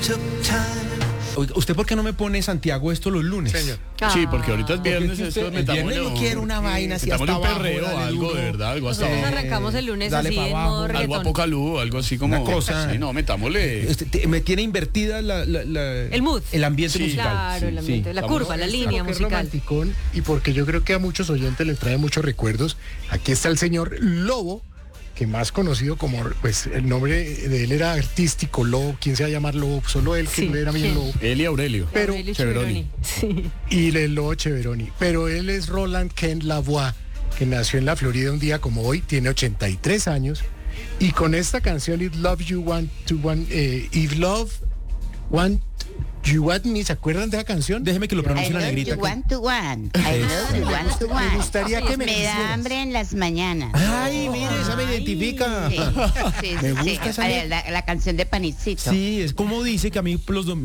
Oiga, ¿usted por qué no me pone, Santiago, esto los lunes? Señor. Sí, porque ahorita es viernes, Porque eso el viernes no quiero una vaina así hasta metámosle un abajo, perreo, dale algo duro. de verdad, algo hasta Nosotros abajo. arrancamos el lunes Dale así pa' en abajo. modo Algo reggaetón. apocalú, algo así como... Una cosa. Sí, no, metámosle... Me tiene invertida El mood. el ambiente Sí. musical. Claro, el ambiente, la curva, la línea Porque es musical. romanticón, y porque yo creo que a muchos oyentes les trae muchos recuerdos. Aquí está el señor Lobo, que más conocido como, pues el nombre de él era artístico, Lobo. ¿Quién se va a llamar Lobo? Solo él, que Sí, era bien ¿quién? Lobo. Él y Aurelio. Pero- Aurelio Cheveroni. Sí. Y el Lobo Cheveroni. Pero él es Roland Ken Lavoie, que nació en la Florida un día como hoy, tiene 83 años. Y con esta canción, If Love You Want to Want, If Love Want You Want Me, ¿se acuerdan de la canción? Déjeme que lo pronuncie la negrita. I love you want. I love you want to Me want. gustaría que me Me da hicieras. hambre en las mañanas. Ay, mire, esa me identifica. Sí, sí, Me sí, gusta sí. esa La canción de Panicito. Sí, es como dice que a mí los